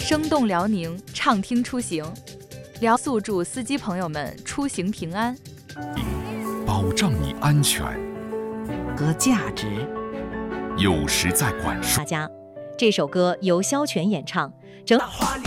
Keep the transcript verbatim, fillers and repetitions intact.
生动辽宁，畅听出行。辽速祝司机朋友们出行平安， 保障你安全和价值， 有时在管束大家。这首歌由萧全演唱，整。